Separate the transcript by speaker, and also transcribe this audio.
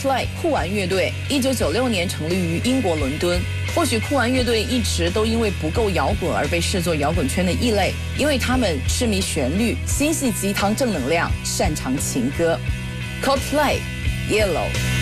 Speaker 1: Coldplay 酷玩乐队1996年成立于英国伦敦。或许酷玩乐队一直都因为不够摇滚而被视作摇滚圈的异类，因为他们痴迷旋律，心系鸡汤正能量，擅长情歌。Coldplay Yellow。